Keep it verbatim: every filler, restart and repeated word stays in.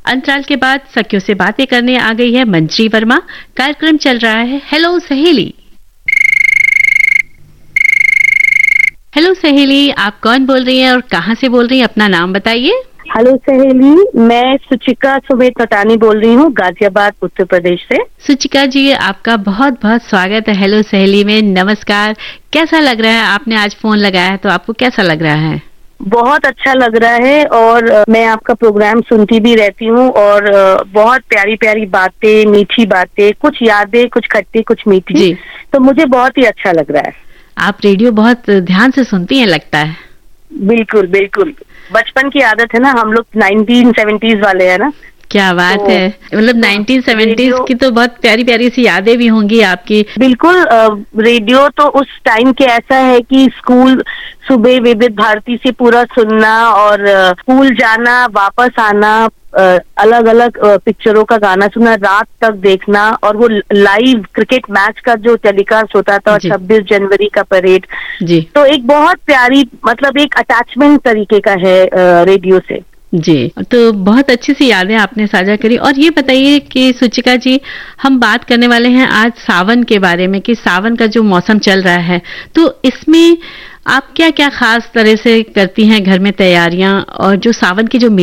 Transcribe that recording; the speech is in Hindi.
अंतराल के बाद सखियों से बातें करने आ गई है मंजरी वर्मा। कार्यक्रम चल रहा है हेलो सहेली। हेलो सहेली, आप कौन बोल रही हैं और कहां से बोल रही हैं? अपना नाम बताइए। हेलो सहेली, मैं सुचिका सुमेत पटानी बोल रही हूँ, गाजियाबाद उत्तर प्रदेश से। सुचिका जी, आपका बहुत बहुत स्वागत है हेलो सहेली में। नमस्कार। कैसा लग रहा है? आपने आज फोन लगाया है तो आपको कैसा लग रहा है? बहुत अच्छा लग रहा है और मैं आपका प्रोग्राम सुनती भी रहती हूँ और बहुत प्यारी प्यारी बातें, मीठी बातें, कुछ यादें, कुछ खट्टी कुछ मीठी, तो मुझे बहुत ही अच्छा लग रहा है। आप रेडियो बहुत ध्यान से सुनती हैं लगता है। बिल्कुल बिल्कुल, बचपन की आदत है ना, हम लोग नाइनटीन सेवेंटीज़ वाले हैं ना। क्या बात तो, है, मतलब नाइनटीन सेवेंटीज़ की तो बहुत प्यारी प्यारी सी यादें भी होंगी आपकी। बिल्कुल, रेडियो तो उस टाइम के ऐसा है कि स्कूल सुबह विविध भारती से पूरा सुनना और स्कूल जाना, वापस आना, अलग अलग पिक्चरों का गाना सुनना, रात तक देखना, और वो लाइव क्रिकेट मैच का जो टेलीकास्ट होता था, छब्बीस जनवरी का परेड जी, तो एक बहुत प्यारी, मतलब एक अटैचमेंट तरीके का है रेडियो से जी। तो बहुत अच्छी सी यादें आपने साझा करी। और ये बताइए कि सुचिका जी, हम बात करने वाले हैं आज सावन के बारे में कि सावन का जो मौसम चल रहा है, तो इसमें आप क्या क्या खास तरह से करती हैं घर में तैयारियां, और जो सावन की जो